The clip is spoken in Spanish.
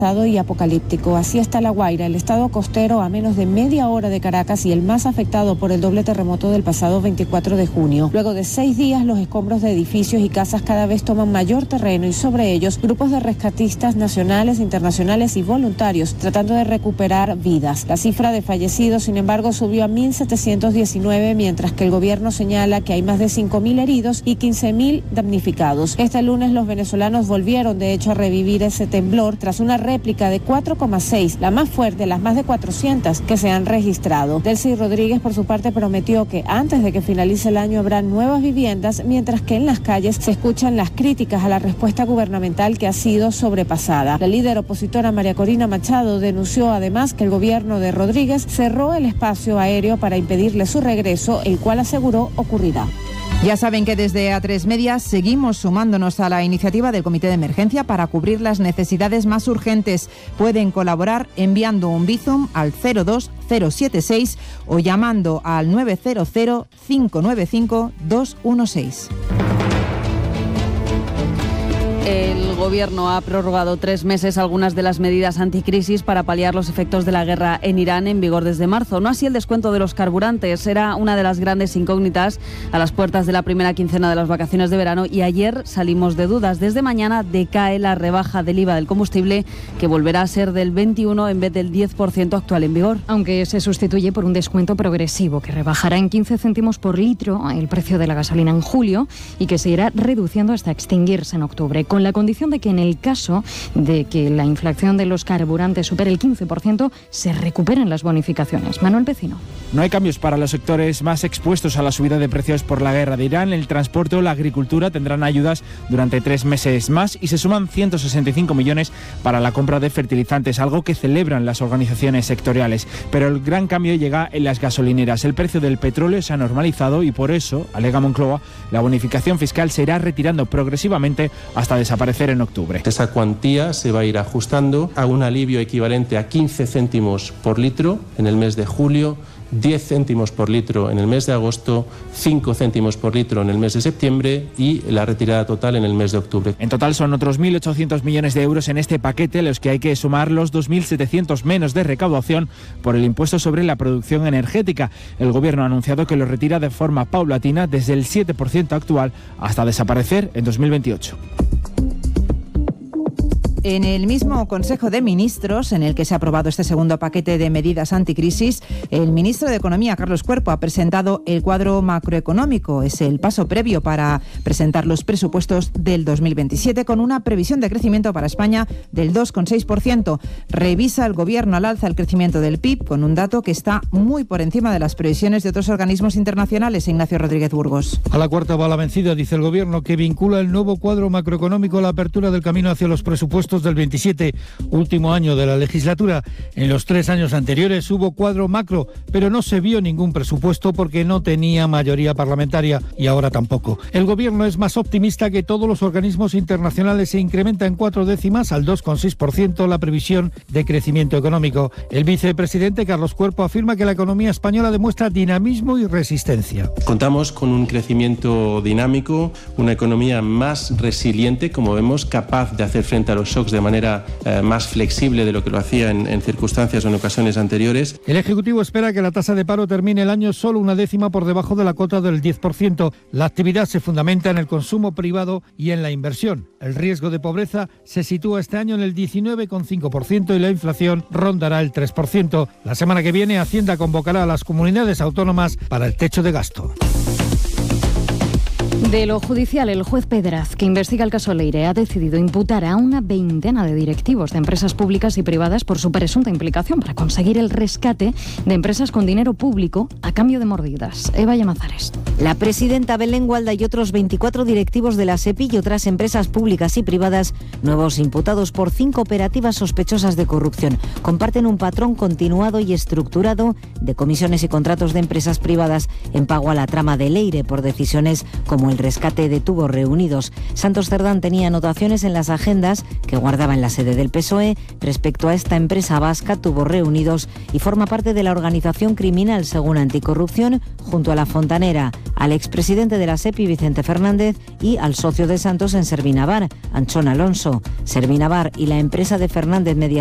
y apocalíptico. Así está La Guaira, el estado costero a menos de media hora de Caracas y el más afectado por el doble terremoto del pasado 24 de junio. Luego de 6 días, los escombros de edificios y casas cada vez toman mayor terreno y sobre ellos grupos de rescatistas nacionales, internacionales y voluntarios tratando de recuperar vidas. La cifra de fallecidos, sin embargo, subió a 1.719, mientras que el gobierno señala que hay más de 5.000 heridos y 15.000 damnificados. Este lunes los venezolanos volvieron, de hecho, a revivir ese temblor tras una réplica de 4,6, la más fuerte de las más de 400 que se han registrado. Delcy Rodríguez, por su parte, prometió que antes de que finalice el año habrá nuevas viviendas, mientras que en las calles se escuchan las críticas a la respuesta gubernamental que ha sido sobrepasada. La líder opositora María Corina Machado denunció además que el gobierno de Rodríguez cerró el espacio aéreo para impedirle su regreso, el cual aseguró ocurrirá. Ya saben que desde A3 Media seguimos sumándonos a la iniciativa del Comité de Emergencia para cubrir las necesidades más urgentes. Pueden colaborar enviando un Bizum al 02076 o llamando al 900 595 216. El Gobierno ha prorrogado 3 meses algunas de las medidas anticrisis para paliar los efectos de la guerra en Irán, en vigor desde marzo. No así el descuento de los carburantes. Era una de las grandes incógnitas a las puertas de la primera quincena de las vacaciones de verano y ayer salimos de dudas. Desde mañana decae la rebaja del IVA del combustible, que volverá a ser del 21% en vez del 10% actual en vigor. Aunque se sustituye por un descuento progresivo que rebajará en 15 céntimos por litro el precio de la gasolina en julio y que se irá reduciendo hasta extinguirse en octubre, con la condición de que en el caso de que la inflación de los carburantes supere el 15%, se recuperen las bonificaciones. Manuel Vecino. No hay cambios para los sectores más expuestos a la subida de precios por la guerra de Irán. El transporte o la agricultura tendrán ayudas durante 3 meses más y se suman 165 millones para la compra de fertilizantes, algo que celebran las organizaciones sectoriales. Pero el gran cambio llega en las gasolineras. El precio del petróleo se ha normalizado y por eso, alega Moncloa, la bonificación fiscal se irá retirando progresivamente hasta desaparecer en octubre. Esa cuantía se va a ir ajustando a un alivio equivalente a 15 céntimos por litro en el mes de julio, 10 céntimos por litro en el mes de agosto, 5 céntimos por litro en el mes de septiembre y la retirada total en el mes de octubre. En total son otros 1.800 millones de euros en este paquete, los que hay que sumar los 2.700 menos de recaudación por el impuesto sobre la producción energética. El Gobierno ha anunciado que lo retira de forma paulatina desde el 7% actual hasta desaparecer en 2028. En el mismo Consejo de Ministros, en el que se ha aprobado este segundo paquete de medidas anticrisis, el ministro de Economía, Carlos Cuerpo, ha presentado el cuadro macroeconómico. Es el paso previo para presentar los presupuestos del 2027, con una previsión de crecimiento para España del 2,6%. Revisa el Gobierno al alza el crecimiento del PIB, con un dato que está muy por encima de las previsiones de otros organismos internacionales. Ignacio Rodríguez Burgos. A la cuarta va la vencida, dice el Gobierno, que vincula el nuevo cuadro macroeconómico a la apertura del camino hacia los presupuestos del 27, último año de la legislatura. En los 3 años anteriores hubo cuadro macro, pero no se vio ningún presupuesto porque no tenía mayoría parlamentaria y ahora tampoco. El Gobierno es más optimista que todos los organismos internacionales. Se incrementa en 4 décimas al 2,6% la previsión de crecimiento económico. El vicepresidente Carlos Cuerpo afirma que la economía española demuestra dinamismo y resistencia. Contamos con un crecimiento dinámico, una economía más resiliente, como vemos, capaz de hacer frente a los shocks de manera más flexible de lo que lo hacía en circunstancias o en ocasiones anteriores. El Ejecutivo espera que la tasa de paro termine el año solo 1 décima por debajo de la cota del 10%. La actividad se fundamenta en el consumo privado y en la inversión. El riesgo de pobreza se sitúa este año en el 19,5% y la inflación rondará el 3%. La semana que viene, Hacienda convocará a las comunidades autónomas para el techo de gasto. De lo judicial, el juez Pedraz, que investiga el caso Leire, ha decidido imputar a una veintena de directivos de empresas públicas y privadas por su presunta implicación para conseguir el rescate de empresas con dinero público a cambio de mordidas. Eva Llamazares. La presidenta Belén Gualda y otros 24 directivos de la SEPI y otras empresas públicas y privadas, nuevos imputados por 5 operativas sospechosas de corrupción, comparten un patrón continuado y estructurado de comisiones y contratos de empresas privadas en pago a la trama de Leire por decisiones como el rescate de tubos reunidos. Santos Cerdán tenía anotaciones en las agendas que guardaba en la sede del PSOE respecto a esta empresa vasca, Tubos Reunidos, y forma parte de la organización criminal según Anticorrupción, junto a La Fontanera, al expresidente de la SEPI, Vicente Fernández, y al socio de Santos en Servinavar, Anchón Alonso. Servinavar y la empresa de Fernández Media